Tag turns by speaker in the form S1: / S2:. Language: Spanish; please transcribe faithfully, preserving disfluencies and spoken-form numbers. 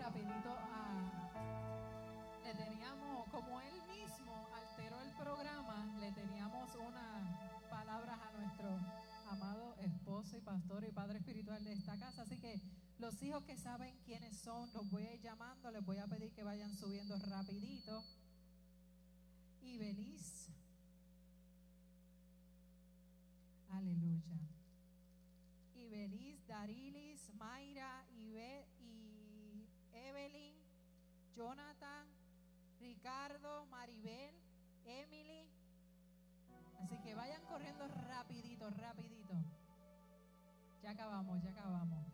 S1: rapidito a... Le teníamos, como él mismo alteró el programa, le teníamos unas palabras a nuestro amado esposo y pastor y padre espiritual de esta casa. Así que los hijos que saben quiénes son, los voy a ir llamando, les voy a pedir que vayan subiendo rapidito. Ibeliz. Aleluya. Ibeliz, Darilis, Mayra, Ibe, y Evelyn, Jonathan, Ricardo, Maribel, Emily. Así que vayan corriendo rapidito, rapidito. Ya acabamos, ya acabamos.